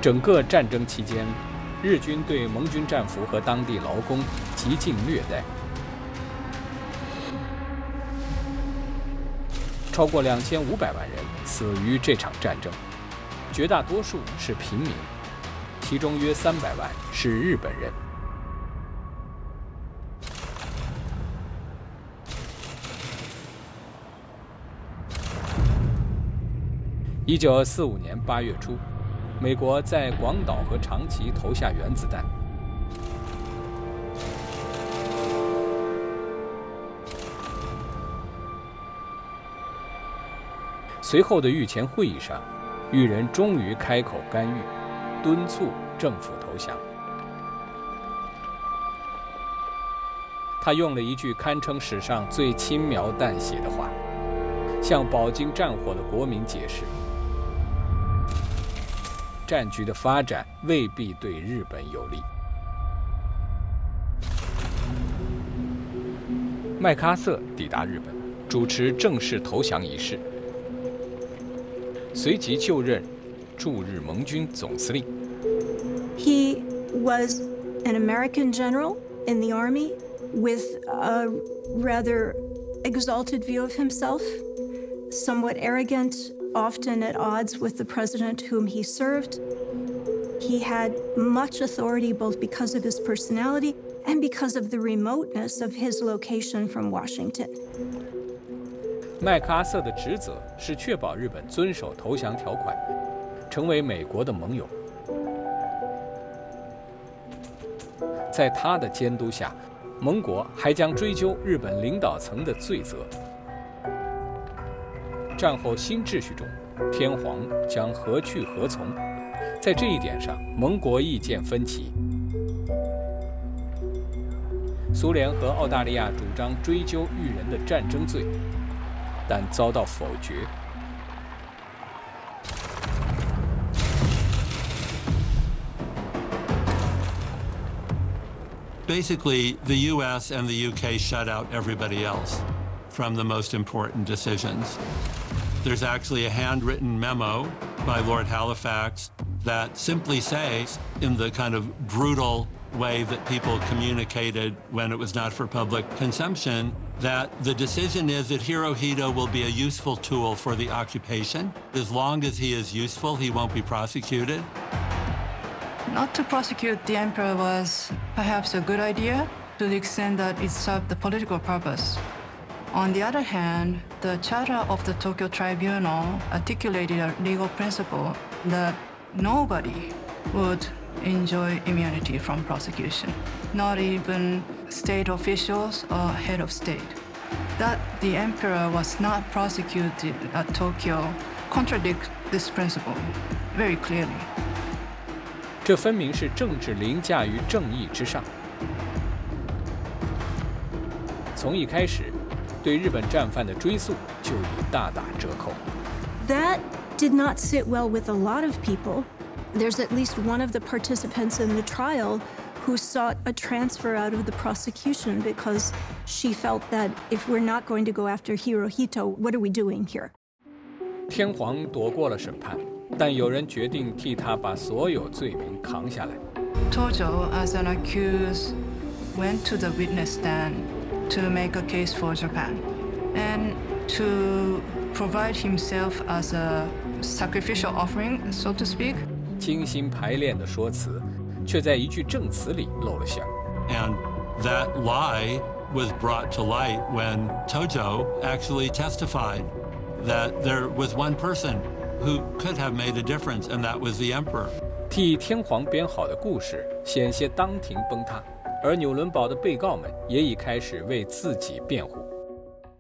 整个战争期间，日军对盟军战俘和当地劳工极尽虐待，超过2500万人死于这场战争，绝大多数是平民，其中约300万是日本人。1945年8月初，美国在广岛和长崎投下原子弹。随后的御前会议上，裕仁终于开口干预，敦促政府投降。他用了一句堪称史上最轻描淡写的话，向饱经战火的国民解释，战局的发展未必对日本有利。麦克阿瑟抵达日本，主持正式投降仪式，随即就任驻日盟军总司令。 He was an American general in the army with a rather exalted view of himself, somewhat arrogant, often at odds with the president whom he served. He had much authority both because of his personality and because of the remoteness of his location from Washington. 麦克阿瑟的职责是确保日本遵守投降条款，成为美国的盟友。在他的监督下，盟国还将追究日本领导层的罪责。战后新秩序中，天皇将何去何从？在这一点上，盟国意见分歧。苏联和澳大利亚主张追究裕仁的战争罪，但遭到否决。 Basically, the US and the UK shut out everybody else from the most important decisions. There's actually a handwritten memo by Lord Halifax that simply says, in the kind of brutal way that people communicated when it was not for public consumption, that the decision is that Hirohito will be a useful tool for the occupation. As long as he is useful, he won't be prosecuted. Not to prosecute the emperor was perhaps a good idea to the extent that it served the political purpose. On the other hand, the charter of the Tokyo Tribunal articulated a legal principle that nobody would enjoy immunity from prosecution, not even state officials or head of state. That the emperor was not prosecuted at Tokyo contradicts this principle very clearly. 这分明是政治凌驾于正义之上。从一开始，对日本战犯的追诉就已大打折扣。 That did not sit well with a lot of people. There's at least one of the participants in the trial who sought a transfer out of the prosecution because she felt that if we're not going to go after Hirohito, what are we doing here? 天皇躲过了审判，但有人决定替他把所有罪名扛下来。 Tojo, as an accused, went to the witness stand to make a case for Japan and to provide himself as a sacrificial offering, so to speak. 精心排练的说辞，却在一句证词里露了馅儿。 And that lie was brought to light when Tojo actually testified that there was one person who could have made a difference, and that was the emperor. 替天皇编好的故事险些当庭崩塌，而纽伦堡的被告们也已开始为自己辩护。